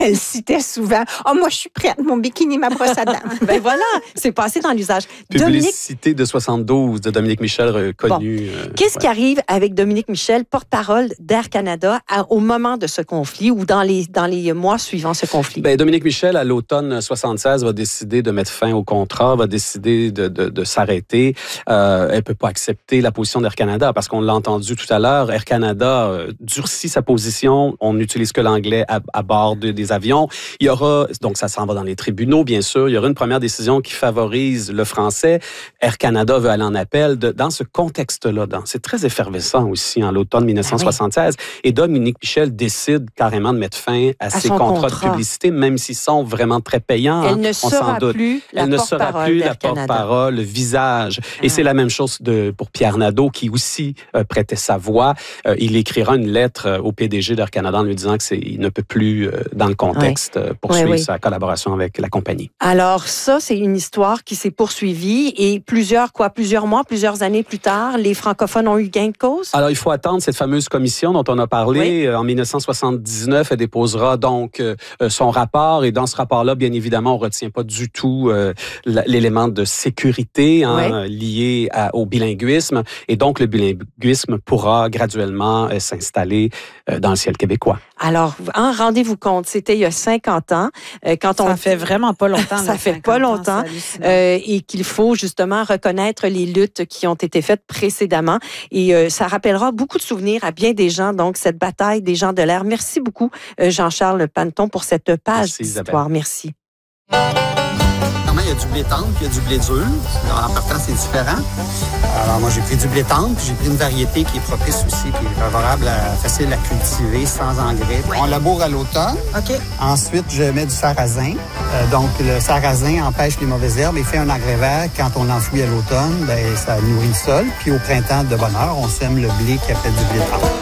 Elle citait souvent « Oh, moi, je suis prête, mon bikini, ma brosse à dents. » Ben voilà, c'est passé dans l'usage. Publicité de 72 de Dominique Michel, connu. Qu'est-ce qui arrive avec Dominique Michel, porte-parole d'Air Canada, au moment de ce conflit ou dans les mois suivant ce conflit? Ben, Dominique Michel, à l'automne 76, va décider de mettre fin au contrat, va décider de s'arrêter. Elle ne peut pas accepter la position d'Air Canada parce qu'on l'a entendu tout à l'heure. Air Canada durcit sa position. On n'utilise que l'anglais à bord des avions. Il y aura, donc ça s'en va dans les tribunaux, bien sûr. Il y aura une première décision qui favorise le français. Air Canada veut aller en appel. Dans ce contexte-là, c'est très effervescent aussi en l'automne 1976. Oui. Et Dominique Michel décide carrément de mettre fin à ses contrats de publicité, même s'ils sont vraiment très payants. Elle ne sera plus la porte-parole, le visage. Et c'est la même chose pour Pierre Nadeau, qui aussi prêtait sa voix. Il écrira une lettre au PDG d'Air Canada en lui disant qu'il ne peut plus, dans le contexte, poursuivre sa collaboration avec la compagnie. Alors ça, c'est une histoire qui s'est poursuivie et plusieurs mois, plusieurs années plus tard, les francophones ont eu gain de cause? Alors, il faut attendre cette fameuse commission dont on a parlé. En 1979, elle déposera donc son rapport. Et dans ce rapport-là, bien évidemment, on ne retient pas du tout l'élément de sécurité lié au bilinguisme. Et donc, le bilinguisme pourra graduellement s'installer dans le ciel québécois. Alors, rendez-vous compte, c'était il y a 50 ans. Ça fait vraiment pas longtemps. Ça fait pas longtemps. Et qu'il faut justement reconnaître les luttes qui ont été faites précédemment. Et ça rappellera beaucoup de souvenirs à bien des gens, donc cette bataille des gens de l'air. Merci beaucoup, Jean-Charles Panneton, pour cette page d'histoire. Merci. Il y a du blé tendre puis il y a du blé dur. En partant, c'est différent. Alors, moi, j'ai pris du blé tendre puis j'ai pris une variété qui est propice aussi, qui est favorable, facile à cultiver, sans engrais. On laboure à l'automne. OK. Ensuite, je mets du sarrasin. Donc, le sarrasin empêche les mauvaises herbes et fait un engrais vert. Quand on l'enfouit à l'automne, ça nourrit le sol. Puis au printemps, de bonne heure, on sème le blé qui appelle du blé tendre.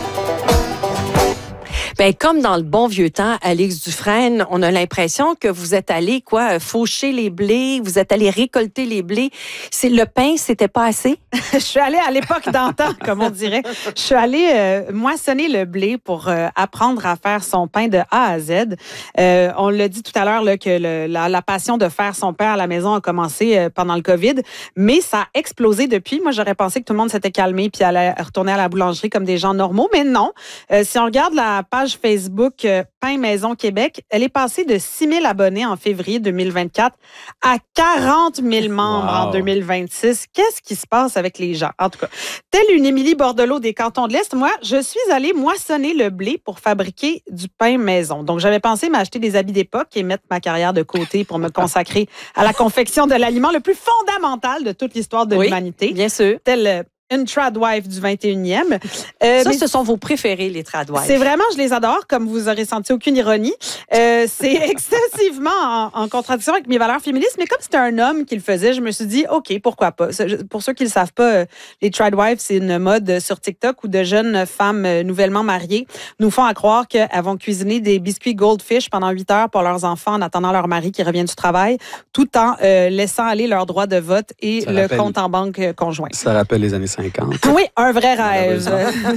Ben, comme dans le bon vieux temps, Alix Dufresne, on a l'impression que vous êtes allé faucher les blés, vous êtes allé récolter les blés. Le pain, c'était pas assez? Je suis allée à l'époque d'antan, comme on dirait. Je suis allée moissonner le blé pour apprendre à faire son pain de A à Z. On l'a dit tout à l'heure que la passion de faire son pain à la maison a commencé pendant le COVID, mais ça a explosé depuis. Moi, j'aurais pensé que tout le monde s'était calmé puis allait retourner à la boulangerie comme des gens normaux, mais non. Si on regarde la page Facebook Pain Maison Québec, elle est passée de 6 000 abonnés en février 2024 à 40 000 membres en 2026. Qu'est-ce qui se passe avec les gens? En tout cas, telle une Émilie Bordelot des Cantons de l'Est, moi, je suis allée moissonner le blé pour fabriquer du pain maison. Donc, j'avais pensé m'acheter des habits d'époque et mettre ma carrière de côté pour me consacrer à la confection de l'aliment le plus fondamental de toute l'histoire de l'humanité. Bien sûr. Tel une tradwife du 21e. Ce sont vos préférés, les tradwives. C'est vraiment, je les adore, comme vous aurez senti aucune ironie. C'est excessivement en contradiction avec mes valeurs féministes, mais comme c'était un homme qui le faisait, je me suis dit, OK, pourquoi pas. Pour ceux qui ne le savent pas, les tradwives, c'est une mode sur TikTok où de jeunes femmes nouvellement mariées nous font à croire qu'elles vont cuisiner des biscuits Goldfish pendant 8 heures pour leurs enfants en attendant leur mari qui revient du travail, tout en laissant aller leur droit de vote et compte en banque conjoint. Ça rappelle les années 50. Oui, un vrai rêve.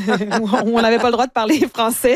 On n'avait pas le droit de parler français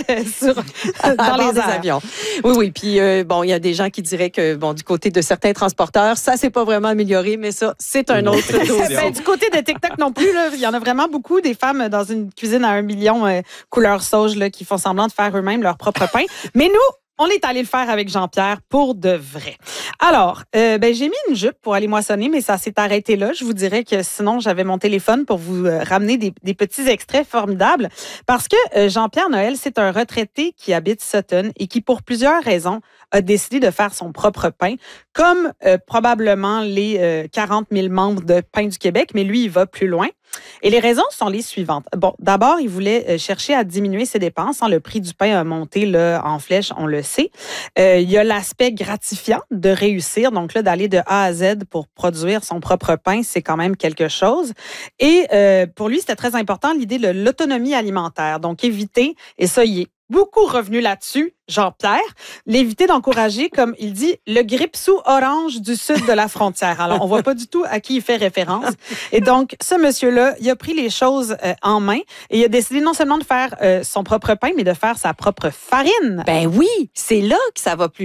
dans les avions. Oui. Puis, il y a des gens qui diraient que, du côté de certains transporteurs, ça s'est pas vraiment amélioré, mais ça, c'est un autre dossier. Du côté de TikTok non plus, il y en a vraiment beaucoup, des femmes dans une cuisine à 1 million couleur sauge qui font semblant de faire eux-mêmes leur propre pain. Mais nous, on est allé le faire avec Jean-Pierre pour de vrai. Alors, j'ai mis une jupe pour aller moissonner, mais ça s'est arrêté là. Je vous dirais que sinon, j'avais mon téléphone pour vous ramener des petits extraits formidables. Parce que Jean-Pierre Noël, c'est un retraité qui habite Sutton et qui, pour plusieurs raisons, a décidé de faire son propre pain, comme probablement les 40 000 membres de Pain du Québec, mais lui, il va plus loin. Et les raisons sont les suivantes. Bon, d'abord, il voulait chercher à diminuer ses dépenses. Le prix du pain a monté en flèche, on le sait. Il y a l'aspect gratifiant de réussir. Donc là, d'aller de A à Z pour produire son propre pain, c'est quand même quelque chose. Et pour lui, c'était très important l'idée de l'autonomie alimentaire. Donc éviter, et ça, il est beaucoup revenu là-dessus, Jean-Pierre, l'éviter d'encourager, comme il dit, le grippe-sous orange du sud de la frontière. Alors, on voit pas du tout à qui il fait référence. Et donc, ce monsieur-là, il a pris les choses en main et il a décidé non seulement de faire son propre pain, mais de faire sa propre farine. Ben oui, c'est là que ça va plus